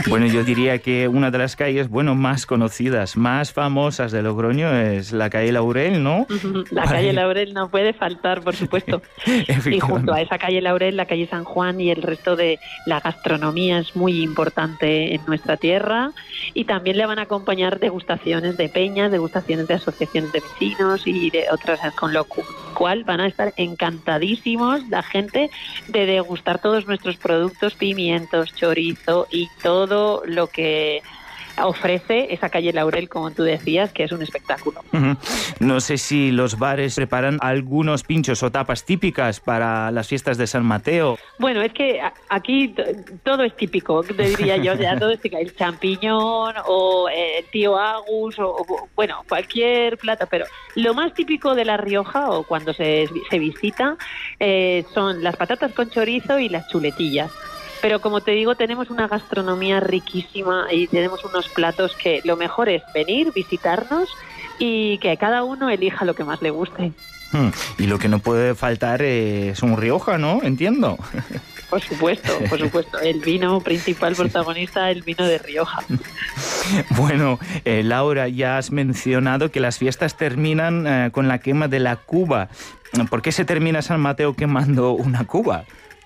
Bueno, yo diría que una de las calles, más conocidas, más famosas de Logroño es la calle Laurel, ¿no? La calle Laurel no puede faltar, por supuesto. Y junto a esa calle Laurel, la calle San Juan y el resto de la gastronomía es muy importante en nuestra tierra. Y también le van a acompañar degustaciones de peñas, degustaciones de asociaciones de vecinos y de otras, con lo cual van a estar encantadísimos la gente de degustar todos nuestros productos, pimientos, chorizo y todo lo que ofrece esa calle Laurel, como tú decías, que es un espectáculo. No sé si los bares preparan algunos pinchos o tapas típicas para las fiestas de San Mateo. Bueno, es que aquí todo es típico, te diría yo, ya todo es típico. El champiñón o el tío Agus o bueno, cualquier plato, pero lo más típico de La Rioja o cuando se visita son las patatas con chorizo y las chuletillas. Pero como te digo, tenemos una gastronomía riquísima y tenemos unos platos que lo mejor es venir, visitarnos y que cada uno elija lo que más le guste. Y lo que no puede faltar es un Rioja, ¿no? Entiendo. Por supuesto. El vino principal protagonista, el vino de Rioja. Bueno, Laura, ya has mencionado que las fiestas terminan con la quema de la cuba. ¿Por qué se termina San Mateo quemando una cuba?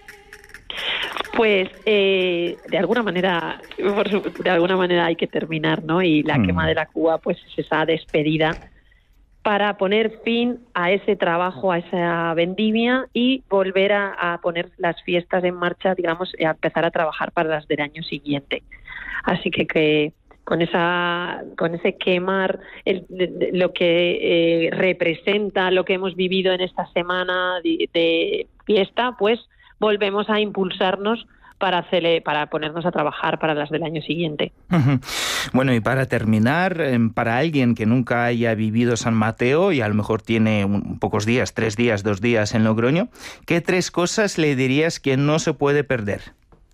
Pues de alguna manera hay que terminar, ¿no? Y la quema de la cuba pues es esa despedida para poner fin a ese trabajo, a esa vendimia y volver a poner las fiestas en marcha, digamos, a empezar a trabajar para las del año siguiente. Así que con ese quemar lo que representa lo que hemos vivido en esta semana de fiesta, pues volvemos a impulsarnos para ponernos a trabajar para las del año siguiente. Bueno, y para terminar, para alguien que nunca haya vivido San Mateo y a lo mejor tiene pocos días, 3 días, 2 días en Logroño, ¿qué 3 cosas le dirías que no se puede perder?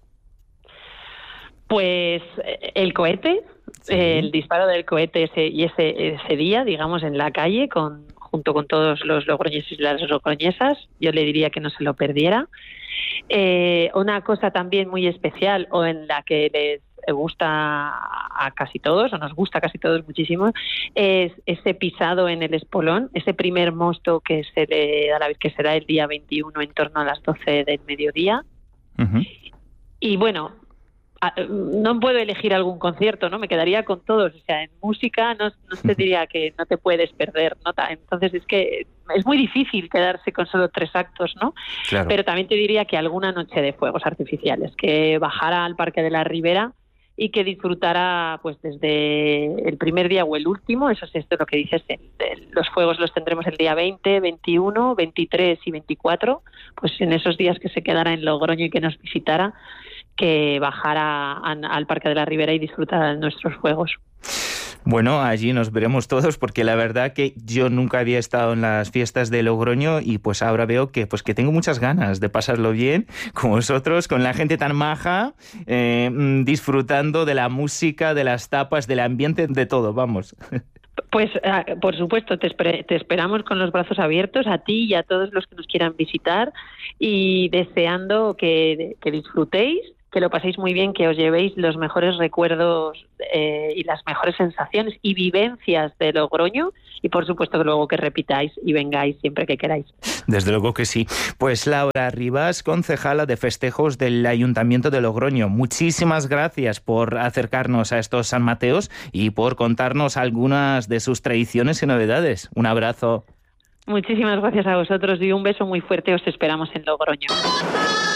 Pues el cohete, sí. El disparo del cohete ese día, digamos, en la calle, junto con todos los logroñeses y las logroñesas, yo le diría que no se lo perdiera. Una cosa también muy especial o en la que les gusta a casi todos, o nos gusta a casi todos muchísimo, es ese pisado en el espolón, ese primer mosto que se le da que será el día 21 en torno a las 12 del mediodía. Uh-huh. Y bueno, no puedo elegir algún concierto, ¿no? Me quedaría con todos. O sea, en música no te diría que no te puedes perder, ¿no? Entonces es que es muy difícil quedarse con solo 3 actos, ¿no? Claro. Pero también te diría que alguna noche de fuegos artificiales, que bajara al Parque de la Ribera y que disfrutara pues desde el primer día o el último, eso es esto lo que dices, los fuegos los tendremos el día 20, 21, 23 y 24, pues en esos días que se quedara en Logroño y que nos visitara, que bajara al Parque de la Ribera y disfrutara de nuestros fuegos. Bueno, allí nos veremos todos porque la verdad que yo nunca había estado en las fiestas de Logroño y pues ahora veo que tengo muchas ganas de pasarlo bien con vosotros, con la gente tan maja, disfrutando de la música, de las tapas, del ambiente, de todo, vamos. Pues por supuesto, te esperamos con los brazos abiertos a ti y a todos los que nos quieran visitar y deseando que disfrutéis, que lo paséis muy bien, que os llevéis los mejores recuerdos y las mejores sensaciones y vivencias de Logroño y por supuesto que luego que repitáis y vengáis siempre que queráis. Desde luego que sí. Pues Laura Rivas, concejala de festejos del Ayuntamiento de Logroño, muchísimas gracias por acercarnos a estos San Mateos y por contarnos algunas de sus tradiciones y novedades. Un abrazo. Muchísimas gracias a vosotros y un beso muy fuerte. Os esperamos en Logroño.